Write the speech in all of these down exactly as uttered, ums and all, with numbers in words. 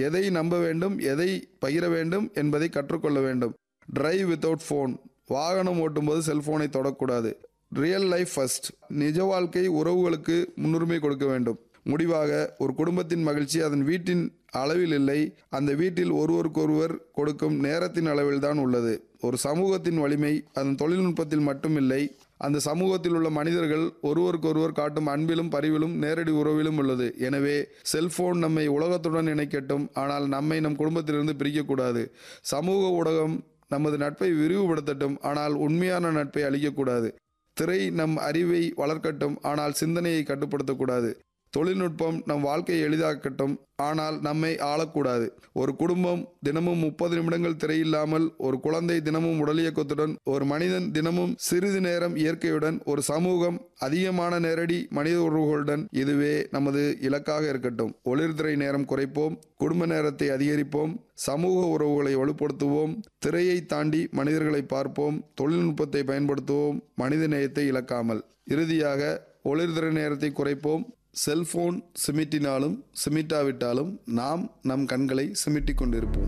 எதை நம்ப வேண்டும், எதை பகிர வேண்டும் என்பதை கற்றுக்கொள்ள வேண்டும். டிரைவ் வித்தவுட் ஃபோன், வாகனம் ஓட்டும்போது செல்போனை தொடக்கூடாது. ரியல் லைஃப் ஃபர்ஸ்ட், நிஜ வாழ்க்கை உறவுகளுக்கு முன்னுரிமை கொடுக்க வேண்டும். முடிவாக, ஒரு குடும்பத்தின் மகிழ்ச்சி அதன் வீட்டின் அளவில் இல்லை, அந்த வீட்டில் ஒருவருக்கொருவர் கொடுக்கும் நேரத்தின் அளவில்தான் உள்ளது. ஒரு சமூகத்தின் வலிமை அதன் தொழில்நுட்பத்தில் மட்டுமில்லை, அந்த சமூகத்தில் உள்ள மனிதர்கள் ஒருவருக்கொருவர் காட்டும் அன்பிலும் பரிவிலும் நேரடி உறவிலும் உள்ளது. எனவே செல்போன் நம்மை உலகத்துடன் இணைக்கட்டும், ஆனால் நம்மை நம் குடும்பத்திலிருந்து பிரிக்கக்கூடாது. சமூக ஊடகம் நமது நட்பை விரிவுபடுத்தட்டும், ஆனால் உண்மையான நட்பை அழிக்கக்கூடாது. திரை நம் அறிவை வளர்க்கட்டும், ஆனால் சிந்தனையை கட்டுப்படுத்தக்கூடாது. தொழில்நுட்பம் நம் வாழ்க்கையை எளிதாக்கட்டும், ஆனால் நம்மை ஆளக்கூடாது. ஒரு குடும்பம் தினமும் முப்பது நிமிடங்கள் திரையில்லாமல், ஒரு குழந்தை தினமும் உடலியக்கத்துடன், ஒரு மனிதன் தினமும் சிறிது நேரம் இயற்கையுடன், ஒரு சமூகம் அதிகமான நேரடி மனித உறவுகளுடன், இதுவே நமது இலக்காக இருக்கட்டும். ஒளிர்திரை நேரம் குறைப்போம், குடும்ப நேரத்தை அதிகரிப்போம், சமூக உறவுகளை வலுப்படுத்துவோம், திரையை தாண்டி மனிதர்களை பார்ப்போம், தொழில்நுட்பத்தை பயன்படுத்துவோம், மனித நேயத்தை இழக்காமல். இறுதியாக, ஒளிர்திரை நேரத்தை குறைப்போம். செல்போன் சிமிட்டினாலும் சிமிட்டாவிட்டாலும் நாம் நம் கண்களை சிமிட்டிக் கொண்டிருப்போம்.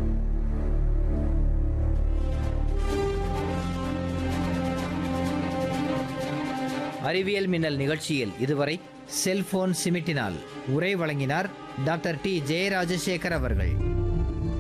அறிவியல் மின்னல் நிகழ்ச்சியில் இதுவரை செல்போன் சிமிட்டினால் உரை வழங்கினார் டாக்டர் டி ஜெயராஜசேகர் அவர்கள்.